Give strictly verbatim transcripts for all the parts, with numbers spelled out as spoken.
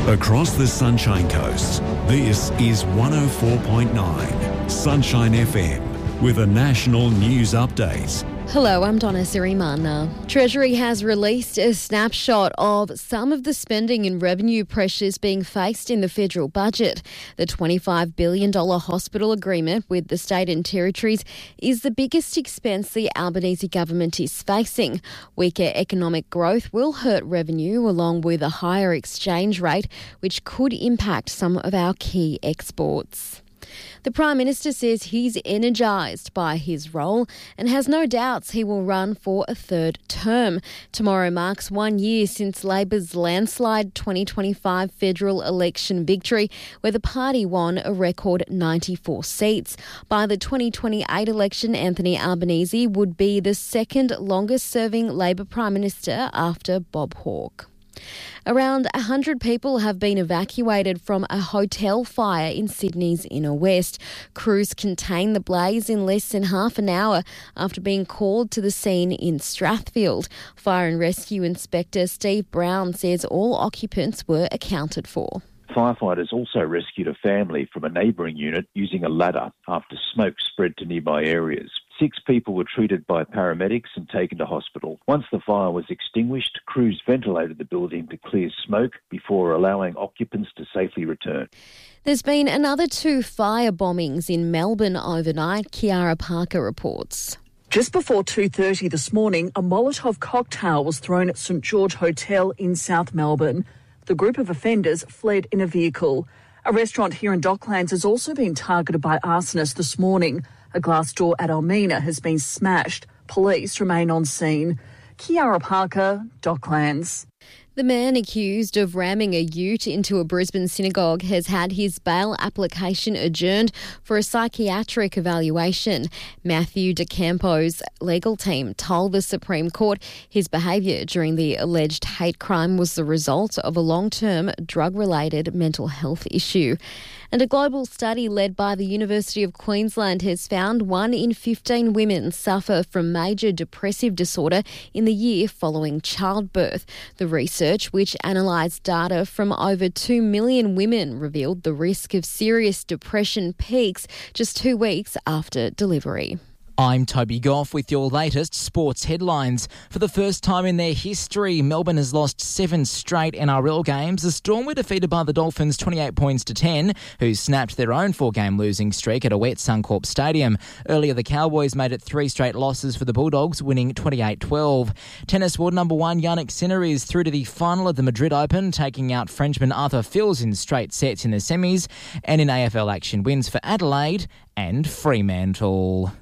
Across the Sunshine Coast, this is one oh four point nine Sunshine F M with a national news update. Hello, I'm Donna Sirimana. Treasury has released a snapshot of some of the spending and revenue pressures being faced in the federal budget. The twenty-five billion dollars hospital agreement with the state and territories is the biggest expense the Albanese government is facing. Weaker economic growth will hurt revenue along with a higher exchange rate, which could impact some of our key exports. The Prime Minister says he's energised by his role and has no doubts he will run for a third term. Tomorrow marks one year since Labor's landslide twenty twenty-five federal election victory, where the party won a record ninety-four seats. By the twenty twenty-eight election, Anthony Albanese would be the second longest-serving Labor Prime Minister after Bob Hawke. Around one hundred people have been evacuated from a hotel fire in Sydney's inner west. Crews contained the blaze in less than half an hour after being called to the scene in Strathfield. Fire and Rescue Inspector Steve Brown says all occupants were accounted for. Firefighters also rescued a family from a neighbouring unit using a ladder after smoke spread to nearby areas. Six people were treated by paramedics and taken to hospital. Once the fire was extinguished, crews ventilated the building to clear smoke before allowing occupants to safely return. There's been another two fire bombings in Melbourne overnight, Kiara Parker reports. Just before two thirty this morning, a Molotov cocktail was thrown at St George Hotel in South Melbourne. The group of offenders fled in a vehicle. A restaurant here in Docklands has also been targeted by arsonists this morning. A glass door at Almina has been smashed. Police remain on scene. Kiara Parker, Docklands. The man accused of ramming a ute into a Brisbane synagogue has had his bail application adjourned for a psychiatric evaluation. Matthew DeCampo's legal team told the Supreme Court his behaviour during the alleged hate crime was the result of a long-term drug-related mental health issue. And a global study led by the University of Queensland has found one in fifteen women suffer from major depressive disorder in the year following childbirth. The research, which analysed data from over two million women, revealed the risk of serious depression peaks just two weeks after delivery. I'm Toby Goff with your latest sports headlines. For the first time in their history, Melbourne has lost seven straight N R L games. The Storm were defeated by the Dolphins twenty-eight points to ten, who snapped their own four-game losing streak at a wet Suncorp Stadium. Earlier, the Cowboys made it three straight losses for the Bulldogs, winning twenty-eight twelve. Tennis world number one Yannick Sinner is through to the final of the Madrid Open, taking out Frenchman Arthur Fils in straight sets in the semis. And in A F L action, wins for Adelaide and Fremantle.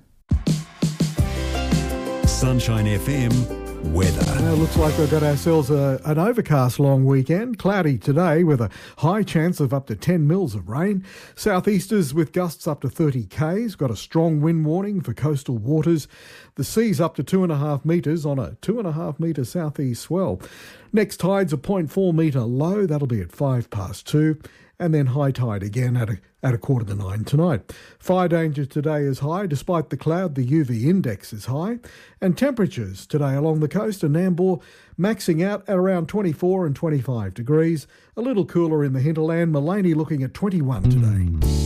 Sunshine F M weather. Well, looks like we've got ourselves a, an overcast long weekend. Cloudy today with a high chance of up to ten mils of rain. Southeasters with gusts up to thirty k's. Got a strong wind warning for coastal waters. The sea's up to two and a half metres on a two and a half metre southeast swell. Next tide's a zero point four metre low. That'll be at five past two. And then high tide again at a, at a quarter to nine tonight. Fire danger today is high. Despite the cloud, the U V index is high. And temperatures today along the coast and Nambour maxing out at around twenty-four and twenty-five degrees. A little cooler in the hinterland. Mullaney looking at twenty-one today.